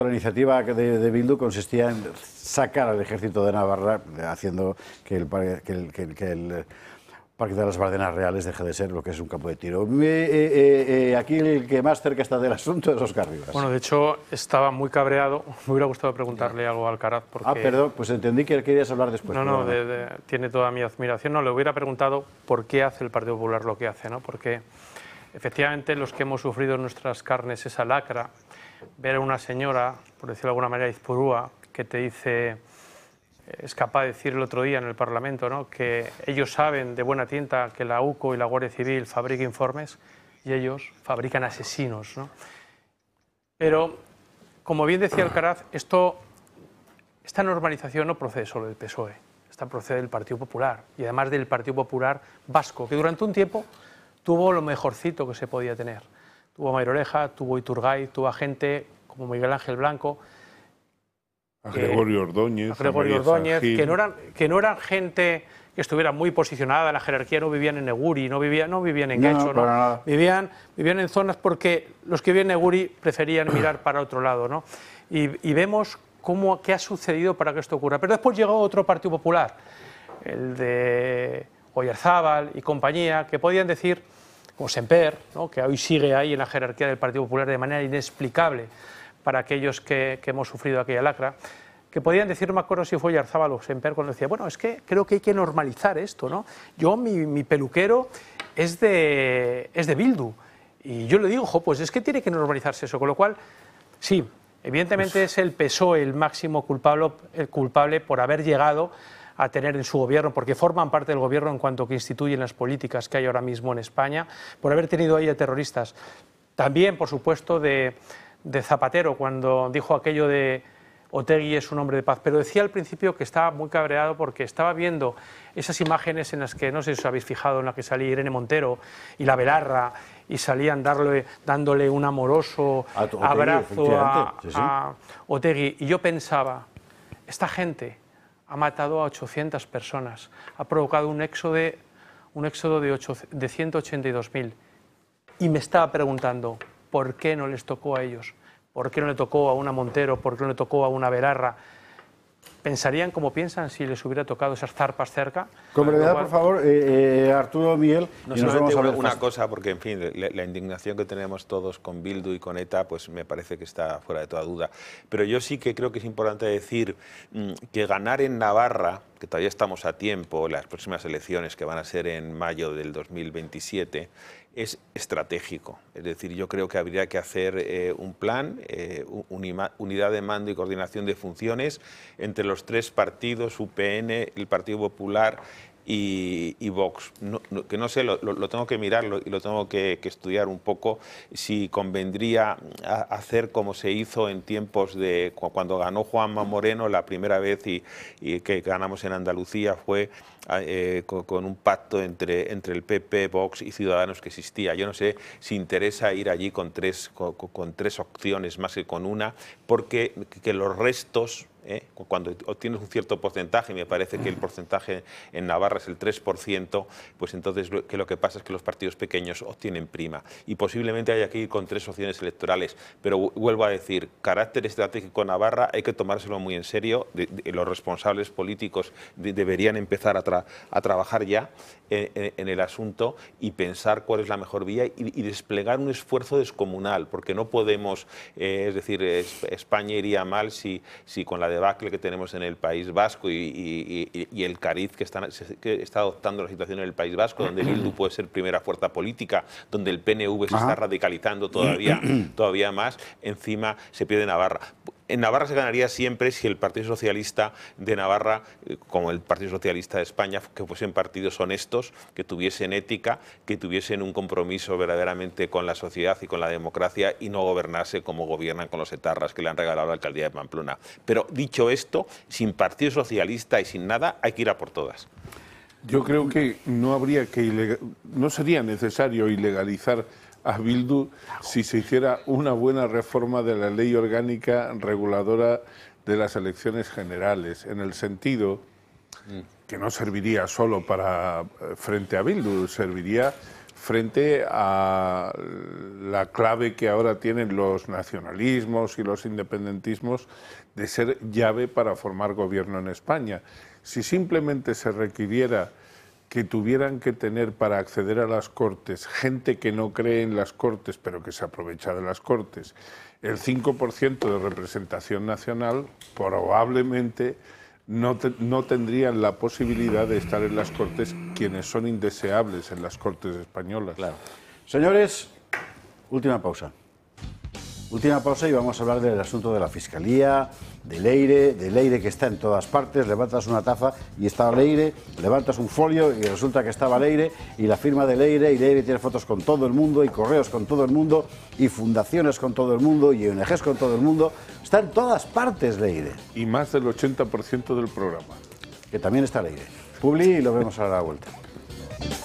La iniciativa de Bildu consistía en sacar al ejército de Navarra, haciendo que el Parque de las Bardenas Reales deje de ser lo que es un campo de tiro. Aquí el que más cerca está del asunto es Óscar Rivas. Bueno, de hecho, estaba muy cabreado. Me hubiera gustado preguntarle algo a Alcaraz. Porque... Ah, perdón, pues entendí que querías hablar después. No, tiene toda mi admiración. No, le hubiera preguntado por qué hace el Partido Popular lo que hace, ¿no? Porque efectivamente los que hemos sufrido en nuestras carnes esa lacra, ver a una señora, por decirlo de alguna manera, izpurúa, que te dice, es capaz de decir el otro día en el Parlamento, ¿no?, que ellos saben de buena tinta que la UCO y la Guardia Civil fabrican informes y ellos fabrican asesinos, ¿no? Pero, como bien decía Alcaraz, esta normalización no procede solo del PSOE, esta procede del Partido Popular y además del Partido Popular vasco, que durante un tiempo tuvo lo mejorcito que se podía tener. Tuvo a Maider Oreja, tuvo a Iturgaiz, tuvo a gente como Miguel Ángel Blanco, a Gregorio Ordóñez, que no eran gente que estuviera muy posicionada en la jerarquía, no vivían en Neguri, no vivían en Guecho, ¿no? Vivían en zonas porque los que vivían en Neguri preferían mirar para otro lado, ¿no? Y vemos qué ha sucedido para que esto ocurra. Pero después llegó otro Partido Popular, el de Oyarzábal y compañía, que podían decir, como Semper, ¿no?, que hoy sigue ahí en la jerarquía del Partido Popular de manera inexplicable para aquellos que hemos sufrido aquella lacra, que podían decir, no me acuerdo si fue Oyarzábal o Semper, cuando decía, bueno, es que creo que hay que normalizar esto, ¿no? Mi peluquero es de Bildu, y yo le digo, pues es que tiene que normalizarse eso, con lo cual, sí, evidentemente es el PSOE el máximo culpable por haber llegado a tener en su gobierno, porque forman parte del gobierno en cuanto que instituyen las políticas que hay ahora mismo en España, por haber tenido ahí a terroristas. También, por supuesto, de Zapatero, cuando dijo aquello de Otegi es un hombre de paz, pero decía al principio que estaba muy cabreado porque estaba viendo esas imágenes en las que, no sé si os habéis fijado, en la que salía Irene Montero y la Belarra, y salían dándole un amoroso abrazo a Otegi, y yo pensaba, esta gente ha matado a 800 personas, ha provocado un éxodo de 182.000. Y me estaba preguntando, ¿por qué no les tocó a ellos? ¿Por qué no le tocó a una Montero? ¿Por qué no le tocó a una Belarra? ¿Pensarían como piensan si les hubiera tocado esas zarpas cerca? Con brevedad, por favor, Arturo, Miguel. No solamente una cosa, porque en fin, la indignación que tenemos todos con Bildu y con ETA, pues me parece que está fuera de toda duda. Pero yo sí que creo que es importante decir que ganar en Navarra, que todavía estamos a tiempo, las próximas elecciones que van a ser en mayo del 2027, es estratégico. Es decir, yo creo que habría que hacer un plan, unidad de mando y coordinación de funciones entre los tres partidos, UPN, el Partido Popular y Vox. Que no sé, lo tengo que mirar y lo tengo que estudiar un poco, si convendría hacer como se hizo en tiempos de cuando ganó Juanma Moreno la primera vez y que ganamos en Andalucía, fue con un pacto entre el PP, Vox y Ciudadanos que existía. Yo no sé si interesa ir allí con tres opciones más que con una, porque que los restos... cuando obtienes un cierto porcentaje, y me parece que el porcentaje en Navarra es el 3%, pues entonces lo que pasa es que los partidos pequeños obtienen prima. Y posiblemente haya que ir con tres opciones electorales. Pero vuelvo a decir, carácter estratégico Navarra hay que tomárselo muy en serio. Los responsables políticos deberían empezar a trabajar ya en el asunto y pensar cuál es la mejor vía y desplegar un esfuerzo descomunal, porque no podemos, es decir, España iría mal si con la debacle que tenemos en el País Vasco y el cariz que está adoptando la situación en el País Vasco, donde Bildu puede ser primera fuerza política, donde el PNV se está radicalizando todavía más, encima se pierde Navarra. En Navarra se ganaría siempre si el Partido Socialista de Navarra, como el Partido Socialista de España, que fuesen partidos honestos, que tuviesen ética, que tuviesen un compromiso verdaderamente con la sociedad y con la democracia y no gobernase como gobiernan con los etarras que le han regalado la alcaldía de Pamplona. Pero dicho esto, sin Partido Socialista y sin nada, hay que ir a por todas. Yo creo que no sería necesario ilegalizar a Bildu si se hiciera una buena reforma de la ley orgánica reguladora de las elecciones generales, en el sentido que no serviría solo frente a Bildu, serviría frente a la clave que ahora tienen los nacionalismos y los independentismos de ser llave para formar gobierno en España. Si simplemente se requiriera que tuvieran que tener para acceder a las Cortes gente que no cree en las Cortes pero que se aprovecha de las Cortes el 5% de representación nacional, probablemente no tendrían la posibilidad de estar en las Cortes quienes son indeseables en las Cortes españolas. Claro. Señores, última pausa. Última pausa y vamos a hablar del asunto de la Fiscalía, de Leire que está en todas partes. Levantas una taza y está Leire, levantas un folio y resulta que estaba Leire y la firma de Leire, y Leire tiene fotos con todo el mundo y correos con todo el mundo y fundaciones con todo el mundo y ONGs con todo el mundo. Está en todas partes Leire. Y más del 80% del programa. Que también está Leire. Publi y lo vemos a la vuelta.